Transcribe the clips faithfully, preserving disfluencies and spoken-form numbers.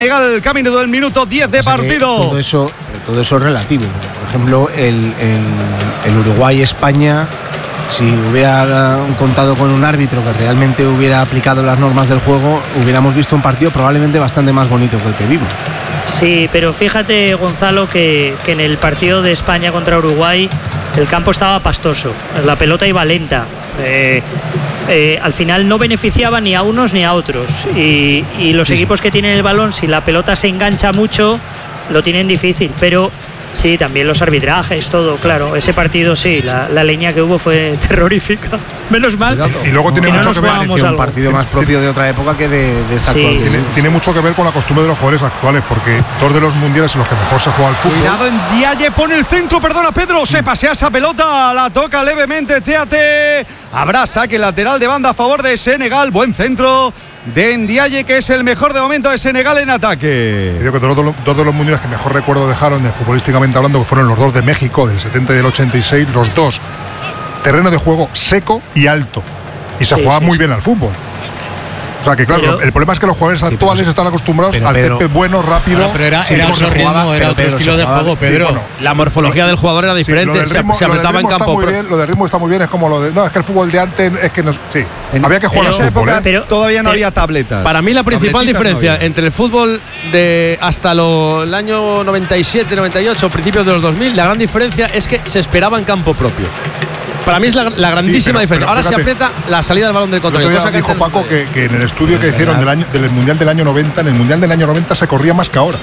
el camino del minuto diez de o sea partido. Todo eso, todo eso es relativo. Por ejemplo, el, el, el Uruguay-España, si hubiera contado con un árbitro que realmente hubiera aplicado las normas del juego, hubiéramos visto un partido probablemente bastante más bonito que el que vimos. Sí, pero fíjate, Gonzalo, que, que en el partido de España contra Uruguay el campo estaba pastoso, la pelota iba lenta. Eh, eh, al final no beneficiaba ni a unos ni a otros, y, y los sí, equipos sí. que tienen el balón, si la pelota se engancha mucho, lo tienen difícil. Pero sí, también los arbitrajes, todo, claro. Ese partido sí, la, la leña que hubo fue terrorífica. Menos mal. Y luego tiene que mucho no que ver. Parecía un partido más propio de otra época que de, de esta Sí. actual. Tiene, tiene mucho que ver con la costumbre de los jugadores actuales, porque dos de los mundiales en los que mejor se juega al fútbol. Cuidado en Diaye, pone el centro, perdona Pedro, se pasea esa pelota, la toca levemente Teate. Habrá saque lateral de banda a favor de Senegal, buen centro de Ndiaye, que es el mejor de momento de Senegal en ataque. Creo que dos, dos de los mundiales que mejor recuerdo dejaron, de futbolísticamente hablando, que fueron los dos de México, del setenta y del ochenta y seis, los dos terreno de juego seco y alto, y se sí, jugaba sí, muy sí. bien al fútbol. O sea que claro, pero, el problema es que los jugadores sí, actuales están acostumbrados pero, al Pedro, césped bueno, rápido. Pero era, sí, era otro ritmo, jugaba, era otro estilo de juego, Pedro. Sí, bueno, la morfología del jugador era diferente, sí, ritmo, se, se apretaba en campo. Muy bien, lo del ritmo está muy bien, es como lo de. No, es que el fútbol de antes es que no. Sí, en, había que jugar en al fútbol. Época, ¿eh? pero, todavía no eh, había tabletas. Para mí, la principal diferencia no entre el fútbol de hasta lo, el año noventa y siete, noventa y ocho, principios de los dos mil, la gran diferencia es que se esperaba en campo propio. Para mí es la, la grandísima sí, pero, diferencia. Pero Ahora fíjate, se aprieta la salida del balón del contrario. El otro día dijo Paco que, que en el estudio que hicieron del, año, del Mundial del año noventa, en el Mundial del año noventa se corría más que ahora.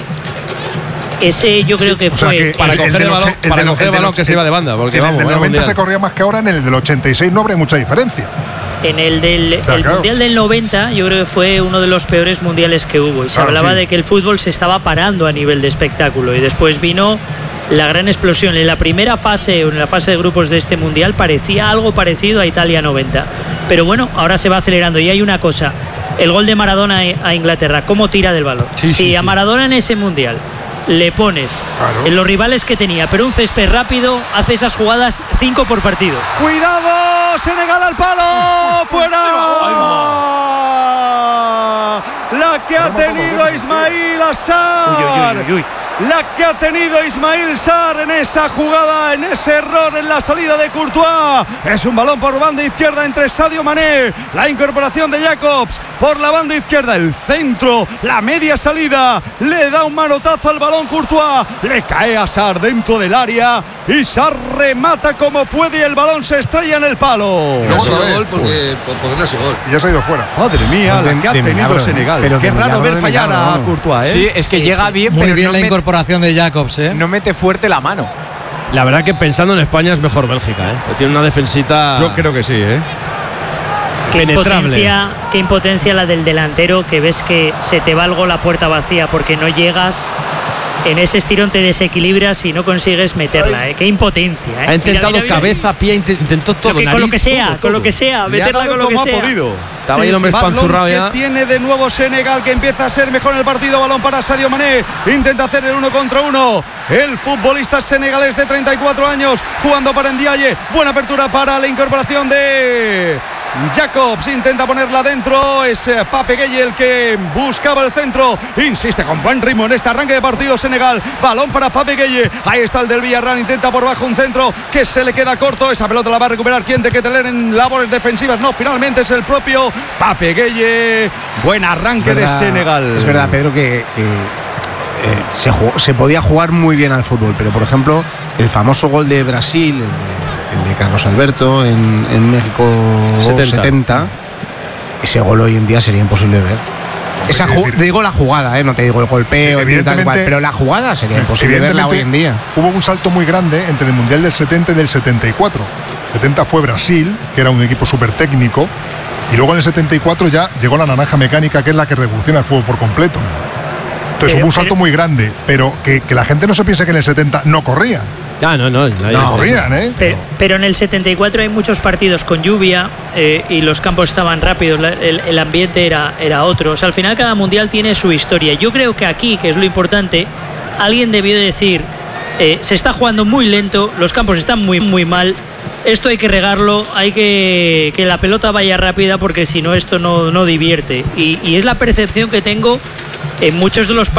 Ese yo creo sí, que fue o sea que para el, coger el, el balón, el, para el, coger el balón que se iba de banda. Porque en vamos, el del noventa se corría más que ahora, en el del ochenta y seis no habría mucha diferencia. En el del el claro. Mundial del noventa yo creo que fue uno de los peores mundiales que hubo, y se claro, hablaba sí. de que el fútbol se estaba parando a nivel de espectáculo, y después vino la gran explosión. En la primera fase, o en la fase de grupos de este mundial, parecía algo parecido a Italia noventa, pero bueno, ahora se va acelerando. Y hay una cosa, el gol de Maradona a Inglaterra, cómo tira del balón. Sí, si sí, a Maradona en ese mundial le pones claro. en los rivales que tenía, pero un césped rápido, hace esas jugadas cinco por partido. ¡Cuidado! Senegal al palo, fuera. La que ha tenido Ismail Assar. Uy, uy, uy, uy. La que ha tenido Ismail Sarr en esa jugada, en ese error en la salida de Courtois. Es un balón por banda izquierda entre Sadio Mané. La incorporación de Jacobs por la banda izquierda. El centro, la media salida. Le da un manotazo al balón Courtois. Le cae a Sarr dentro del área. Y Sarr remata como puede y el balón se estrella en el palo. No ha sido gol porque, porque no ha sido gol. Y ya se ha ido fuera. Madre mía, de, la que ha tenido milagro, Senegal. Pero qué raro ver fallar milagro, a no. Courtois, ¿eh? Sí, es que sí, llega sí. bien, Muy pero bien no la me... incorporación de Jacobs, ¿eh? No mete fuerte la mano. La verdad que pensando en España es mejor Bélgica, ¿eh? Tiene una defensita. Yo creo que sí, ¿eh? Qué impotencia, qué impotencia la del delantero, que ves que se te va el gol a puerta vacía porque no llegas. En ese estirón te desequilibras y no consigues meterla, ¿eh? Qué impotencia, ¿eh? Ha intentado mira, mira, cabeza, pie, intentó todo. Lo que, nariz, con lo que sea, todo, con todo. lo que sea, meterla con lo que como sea. Ha podido. Estaba ahí el hombre espanzurrado ya. Que tiene de nuevo Senegal, que empieza a ser mejor en el partido. Balón para Sadio Mané. Intenta hacer el uno contra uno. El futbolista senegalés de treinta y cuatro años jugando para Ndiaye. Buena apertura para la incorporación de Jacobs, intenta ponerla dentro. Es Pape Gueye el que buscaba el centro. Insiste con buen ritmo en este arranque de partido Senegal. Balón para Pape Gueye. Ahí está el del Villarreal. Intenta por bajo un centro que se le queda corto. Esa pelota la va a recuperar quien de Keteler en labores defensivas. No, finalmente es el propio Pape Gueye. Buen arranque verdad, de Senegal. Es verdad, Pedro, que, que eh, se, jugó, se podía jugar muy bien al fútbol, pero por ejemplo el famoso gol de Brasil, el de el de Carlos Alberto en, en México setenta. setenta, ese gol hoy en día sería imposible de ver. Esa ju- te digo la jugada, ¿eh? No te digo el golpeo, tal cual, pero la jugada sería imposible verla hoy en día. Hubo un salto muy grande entre el Mundial del setenta y del setenta y cuatro. setenta fue Brasil, que era un equipo súper técnico, y luego en el setenta y cuatro ya llegó la naranja mecánica, que es la que revoluciona el fútbol por completo. Entonces pero, hubo un salto pero, muy grande, pero que, que la gente no se piense que en el setenta no corrían. Ah, no, no, no corrían, ¿eh? Pero, pero en el setenta y cuatro hay muchos partidos con lluvia eh, y los campos estaban rápidos, la, el, el ambiente era, era otro. O sea, al final cada mundial tiene su historia. Yo creo que aquí, que es lo importante, alguien debió decir, eh, se está jugando muy lento, los campos están muy, muy mal. Esto hay que regarlo, hay que que la pelota vaya rápida porque si no esto no, no divierte. Y, y es la percepción que tengo en muchos de los